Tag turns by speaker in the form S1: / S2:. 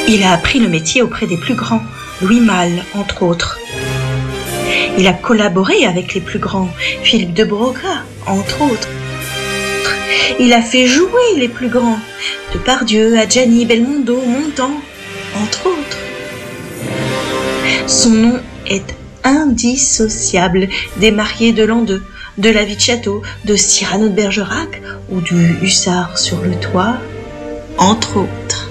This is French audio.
S1: Il a appris le métier auprès des plus grands, Louis Malle, entre autres. Il a collaboré avec les plus grands, Philippe de Broca, entre autres. Il a fait jouer les plus grands, Depardieu, Adjani, Belmondo, Montand, entre autres. Son nom est indissociable des mariés de l'an 2, de la vie de château, de Cyrano de Bergerac ou du hussard sur le toit, entre autres.